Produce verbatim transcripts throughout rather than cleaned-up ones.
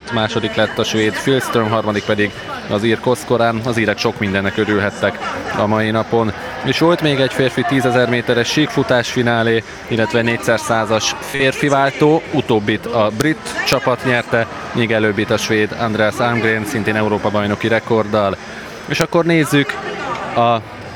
lett, második lett a svéd Filström, harmadik pedig az ír Koszkorán. Az írek sok mindennek örülhettek a mai napon. És volt még egy férfi tízezer méteres síkfutás finálé, illetve négyszerszázas férfi váltó, utóbbit a brit csapat nyerte, míg előbbit a svéd Andreas Almgren, szintén Európa-bajnoki rekorddal. És akkor nézzük a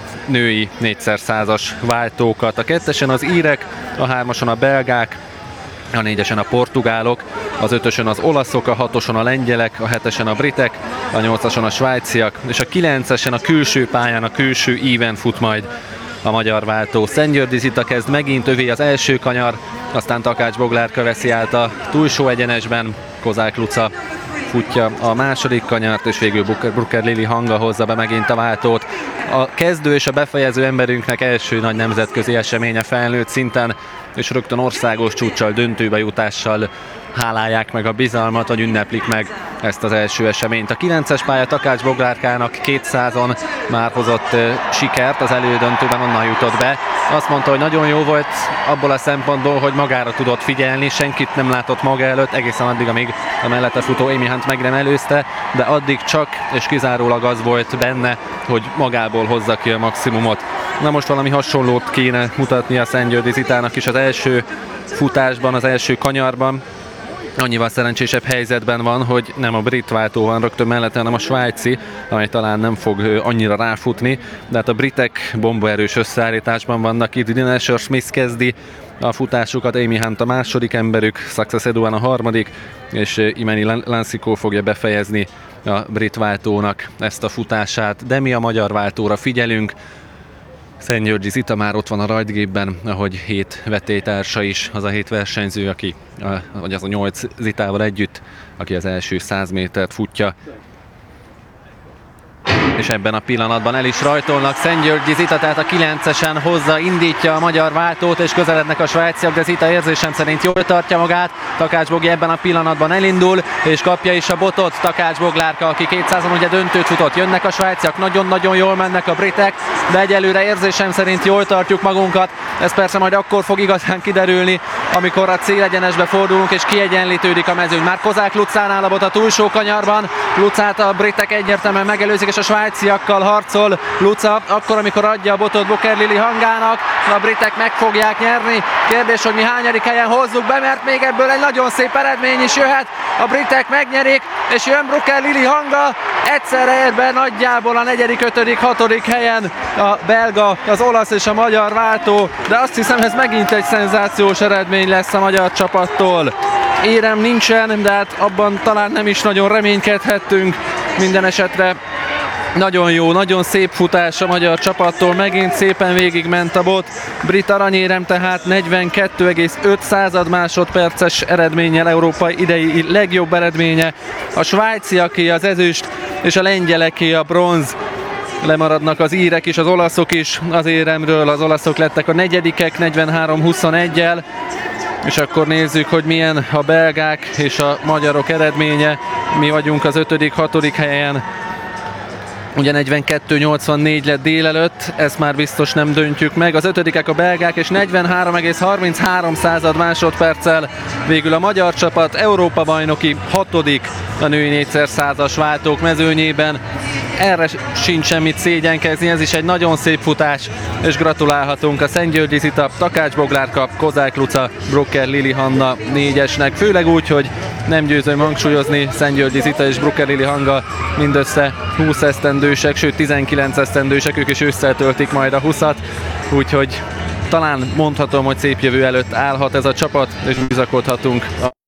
női négyszerszázas váltókat. A kettesen az írek, a hármason a belgák, a négyesen a portugálok, az ötösön az olaszok, a hatoson a lengyelek, a hetesen a britek, a nyolcason a svájciak, és a kilencesen a külső pályán, a külső íven fut majd a magyar váltó. Szentgyörgyi Zita kezd megint, övé az első kanyar, aztán Takács Boglárka veszi át a túlsó egyenesben, Kozák Luca futja a második kanyart, és végül Brucker Lili Hanga hozza be megint a váltót. A kezdő és a befejező emberünknek első nagy nemzetközi eseménye felnőtt szinten, és rögtön országos csúccsal, döntőbe jutással hálálják meg a bizalmat, vagy ünneplik meg ezt az első eseményt. A kilences pálya Takács Boglárkának kétszázon már hozott uh, sikert, az elődöntőben onnan jutott be. Azt mondta, hogy nagyon jó volt abból a szempontból, hogy magára tudott figyelni, senkit nem látott maga előtt, egészen addig, amíg a mellette futó Amy Hunt meg nem előzte, de addig csak és kizárólag az volt benne, hogy magából hozza ki a maximumot. Na most valami hasonlót kéne mutatni a Szentgyörgyi Zitának is az első futásban, az első kanyarban. Annyival szerencsésebb helyzetben van, hogy nem a brit váltó van rögtön mellette, hanem a svájci, amely talán nem fog annyira ráfutni, de hát a britek bombaerős összeállításban vannak itt. Dean Asher-Smith kezdi a futásukat, Amy Hunt a második emberük, Success Eduan a harmadik, és Imeni Lansikó fogja befejezni a brit váltónak ezt a futását. De mi a magyar váltóra figyelünk. Szentgyörgyi Zita már ott van a rajtgépben, ahogy hét vetélytársa is, az a hét versenyző, aki, vagy az a nyolc Zitával együtt, aki az első száz métert futja. És ebben a pillanatban el is rajtolnak. Szentgyörgyi Zita, tehát a kilencesen hozza, indítja a magyar váltót, és közelednek a svájciak, de Zita érzésem szerint jól tartja magát. Takács Bogi ebben a pillanatban elindul, és kapja is a botot Takács Boglárka, aki kétszázon ugye döntőt futott. Jönnek a svájciak, nagyon-nagyon jól mennek a britek, de egyelőre érzésem szerint jól tartjuk magunkat. Ez persze majd akkor fog igazán kiderülni, amikor a célegyenesbe fordulunk, és kiegyenlítődik a mezőny. Már Kozák Lucánál a bot a túlsó kanyarban, Lucát a britek egyértelműen megelőzik, és a svájciakkal harcol Luca, akkor, amikor adja a botot Brucker Lili Hangának, a britek meg fogják nyerni. Kérdés, hogy mi hányadik helyen hozzuk be, mert még ebből egy nagyon szép eredmény is jöhet. A britek megnyerik, és jön Brucker Lili Hanga, egyszerre ér be nagyjából a negyedik, ötödik, hatodik helyen a belga, az olasz és a magyar váltó, de azt hiszem, ez megint egy szenzációs eredmény lesz a magyar csapattól. Érem nincsen, de hát abban talán nem is nagyon reménykedhettünk. Minden esetre nagyon jó, nagyon szép futás a magyar csapattól, megint szépen végigment a bot. Brit aranyérem tehát negyvenkettő egész öt másodperces eredménnyel európai idei legjobb eredménye. A svájciaké az ezüst, és a lengyeleké a bronz. Lemaradnak az írek is, az olaszok is az éremről, az olaszok lettek a negyedikek negyvenhárom huszoneggyel. És akkor nézzük, hogy milyen a belgák és a magyarok eredménye. Mi vagyunk az ötödik, hatodik helyen. Ugye negyvenkettő nyolcvannégy lett délelőtt, ezt már biztos nem döntjük meg. Az ötödikek a belgák, és negyvenhárom egész harminchárom másodperccel végül a magyar csapat Európa-bajnoki hatodik a női négyszerszázas váltók mezőnyében. Erre sincs semmit szégyenkezni, ez is egy nagyon szép futás, és gratulálhatunk a Szentgyörgyi Zita, Takács Boglárka, Kozák Luca, Brucker Lili Hanna négyesnek, főleg úgy, hogy nem győzöm hangsúlyozni, Szentgyörgyi Zita és Brucker Lili Hanga mindössze húsz esztendősek, sőt tizenkilenc esztendősek, ők is ősszel töltik majd a húszat, úgyhogy talán mondhatom, hogy szép jövő előtt állhat ez a csapat, és bizakodhatunk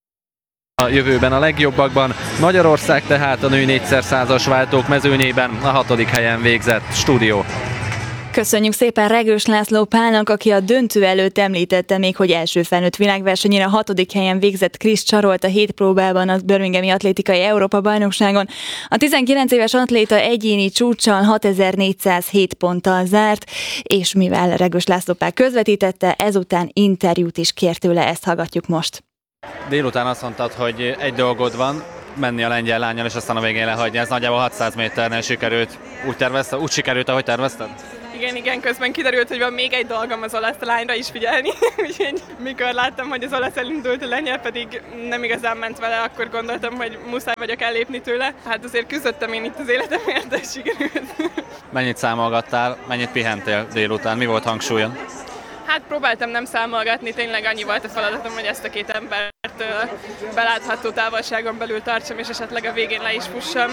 a jövőben a legjobbakban. Magyarország tehát a női négyszerszázas váltók mezőnyében a hatodik helyen végzett. Stúdió. Köszönjük szépen Regős László Pálnak, aki a döntő előtt említette még, hogy első felnőtt világversenyén a hatodik helyen végzett Krisz Csarolt a hét próbában a Birminghami Atlétikai Európa-bajnokságon. A tizenkilenc éves atléta egyéni csúccsal hatezer-négyszázhét ponttal zárt, és mivel Regős László Pál közvetítette, ezután interjút is kért tőle, ezt hallgatjuk most. Délután azt mondtad, hogy egy dolgod van, menni a lengyel lánnyal, és aztán a végén lehagyni. Ez nagyjából hatszáz méternél sikerült. Úgy tervezted? Úgy sikerült, ahogy tervezted? Igen, igen, közben kiderült, hogy van még egy dolgom az olasz lányra is figyelni, úgyhogy mikor láttam, hogy az olasz elindult, a lengyel pedig nem igazán ment vele, akkor gondoltam, hogy muszáj vagyok ellépni tőle. Hát azért küzdöttem én itt az életemért, de sikerült. Mennyit számolgattál, mennyit pihentél délután, mi volt hangsúlyon? Hát próbáltam nem számolgatni, tényleg annyi volt a feladatom, hogy ezt a két embert belátható távolságon belül tartsam, és esetleg a végén le is fussam.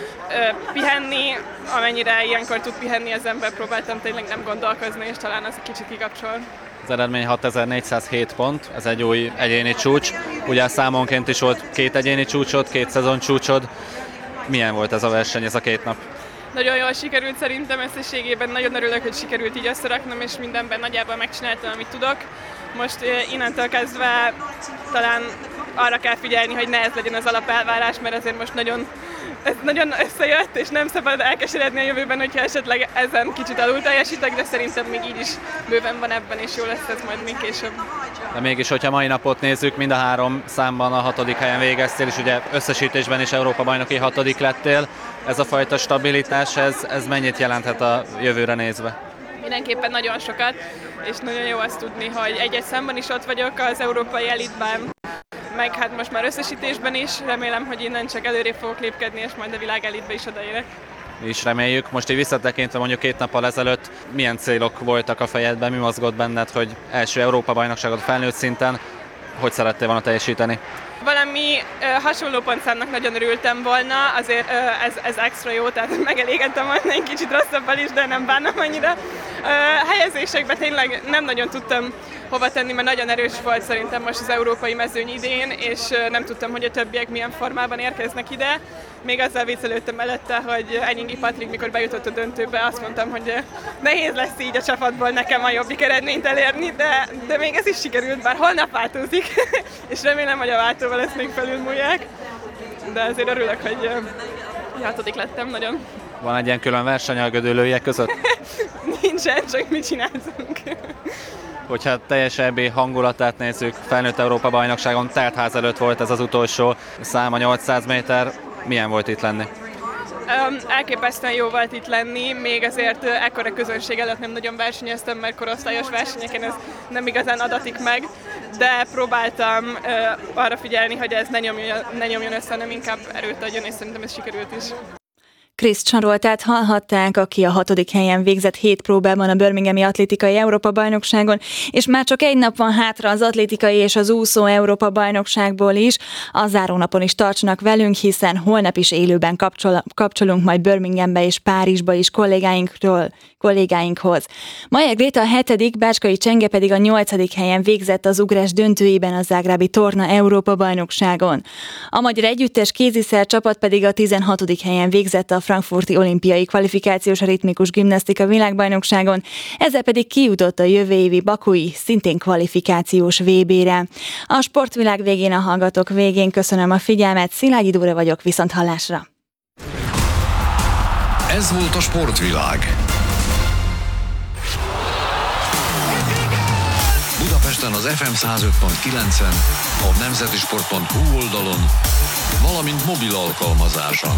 Pihenni, amennyire ilyenkor tud pihenni az ember, próbáltam tényleg nem gondolkozni, és talán az egy kicsit kikapcsol. Az eredmény hatezer-négyszázhét pont, ez egy új egyéni csúcs. Ugye számonként is volt két egyéni csúcsod, két szezon csúcsod. Milyen volt ez a verseny, ez a két nap? Nagyon jól sikerült szerintem összességében, nagyon örülök, hogy sikerült így összeraknom, és mindenben nagyjából megcsináltam, amit tudok. Most innentől kezdve talán arra kell figyelni, hogy ne ez legyen az alapelvárás, mert azért most nagyon, ez nagyon összejött, és nem szabad elkeseredni a jövőben, hogyha esetleg ezen kicsit alul teljesítek, de szerintem még így is bőven van ebben, és jó lesz ez majd még később. De mégis, hogyha mai napot nézzük, mind a három számban a hatodik helyen végeztél, és ugye összesítésben is Európa-bajnoki hatodik lettél. Ez a fajta stabilitás, ez, ez mennyit jelenthet a jövőre nézve? Mindenképpen nagyon sokat, és nagyon jó azt tudni, hogy egy-egy számban is ott vagyok az európai elitben, meg hát most már összesítésben is. Remélem, hogy innen csak előrébb fogok lépkedni, és majd a világ elitbe is odaérek. Mi is reméljük. Most így visszatekintve mondjuk két nappal ezelőtt, milyen célok voltak a fejedben, mi mozgott benned, hogy első Európa-bajnokságot felnőtt szinten, hogy szerettél volna teljesíteni? Valami ö, hasonló pontszámnak nagyon örültem volna, azért ö, ez, ez extra jó, tehát megelégedtem volna egy kicsit rosszabbal is, de nem bánom annyira. Ö, helyezésekben tényleg nem nagyon tudtam hova tenni, mert nagyon erős volt szerintem most az európai mezőny idén, és ö, nem tudtam, hogy a többiek milyen formában érkeznek ide. Még azzal viccelődtem előtte, hogy Enyingi Patrik, mikor bejutott a döntőbe, azt mondtam, hogy nehéz lesz így a csapatból nekem a jobbik eredményt elérni, de, de még ez is sikerült, bár holnap változik, és remélem, hogy a váltóval ezt még felülmúlják. De azért örülök, hogy hatodik lettem nagyon. Van egy ilyen külön verseny a gödöllőiek között? Nincsen, csak mit csináltunk. Hogyha teljes é bé hangulatát nézzük, felnőtt Európa-bajnokságon teltház előtt volt ez az utolsó szám, a nyolcszáz méter. Milyen volt itt lenni? Um, elképesztően jó volt itt lenni, még azért uh, ekkora közönség előtt nem nagyon versenyeztem, mert korosztályos versenyeken ez nem igazán adatik meg, de próbáltam uh, arra figyelni, hogy ez ne nyomjon, ne nyomjon össze, hanem inkább erőt adjon, és szerintem ez sikerült is. Krisz Csaroltát hallhatták, aki a hatodik helyen végzett hét próbában a Birminghami Atlétikai Európa-bajnokságon, és már csak egy nap van hátra az atlétikai és az úszó Európa-bajnokságból is. A zárónapon is tartsanak velünk, hiszen holnap is élőben kapcsol- kapcsolunk majd Birminghambe és Párizsba is kollégáinkról, kollégáinkhoz. Majer Gréta a hetedik, Bácskai Csenge pedig a nyolcadik helyen végzett az ugrás döntőjében a zágrábi torna Európa-bajnokságon. A magyar együttes kéziszer csapat pedig a tizenhatodik helyen végzett a frankfurti olimpiai kvalifikációs ritmikus gimnasztika világbajnokságon, ezzel pedig kijutott a jövő évi bakui, szintén kvalifikációs vé bére. A sportvilág végén a hallgatók végén köszönöm a figyelmet, Szilágyi Dóra vagyok, viszont hallásra. Ez volt a sportvilág. Budapesten az ef em száz öt pont kilencen, a nemzetisport pont hu oldalon, valamint mobil alkalmazáson.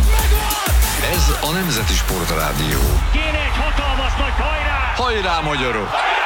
Ez a Nemzeti Sport Rádió. Kéne egy hatalmas nagy hajrá! Hajrá, magyarok!